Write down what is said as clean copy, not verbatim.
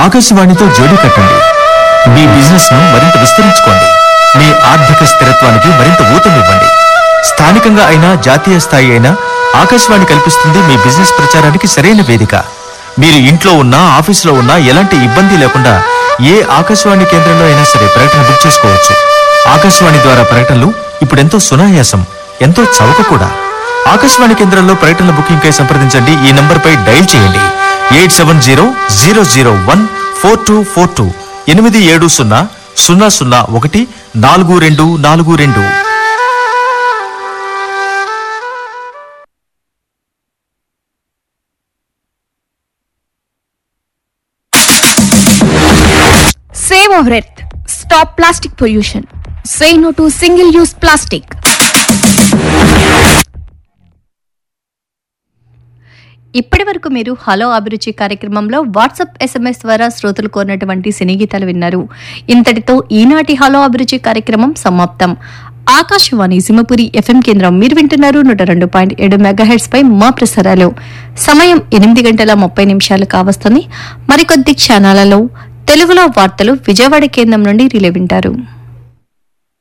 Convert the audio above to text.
ఆకాశవాణితో జోడీ కట్టండి. మీ బిజినెస్ ను మరింత విస్తరించుకోండి. మీ ఆర్థిక స్థిరత్వానికి మరింత ఊతమివ్వండి. స్థానికంగా అయినా జాతీయ స్థాయి అయినా ఆకాశవాణి కల్పిస్తుంది మీ బిజినెస్ ప్రచారానికి సరైన వేదిక. మీరు ఇంట్లో ఉన్నా ఆఫీసులో ఉన్నా ఎలాంటి ఇబ్బంది లేకుండా ఏ ఆకాశవాణి కేంద్రంలో అయినా సరే ప్రకటన బుక్ చేసుకోవచ్చు. ఆకాశవాణి ద్వారా ప్రకటనలు ఇప్పుడెంతో సునాయాసం, ఎంతో చౌక కూడా. ఆకాశవాణి కేంద్రంలో ప్రకటనల బుకింగ్ కై సంప్రదించండి. ఈ నంబర్ పై డైల్ చేయండి 8700042442 8700014242. Save our earth. Stop plastic pollution. Say no to single-use plastic. ఇప్పటి వరకు మీరు హలో అభిరుచి కార్యక్రమంలో వాట్సాప్ SMS ద్వారా శ్రోతలు కోరినటువంటి సినీ గీతాలు విన్నారు. ఇంతటితో ఈనాటి హలో అభిరుచి కార్యక్రమం సమాప్తం. ఆకాశవాణి సింహపురి FM కేంద్రం మీరు వింటున్నారు 102.7 మెగాహెర్ట్జ్ పై మా ప్రసారాలు. సమయం 8:30 కావస్తుంది. మరికొద్ది క్షణాలలో తెలుగులో వార్తలు విజయవాడ కేంద్రం నుండి రిలే వింటారు.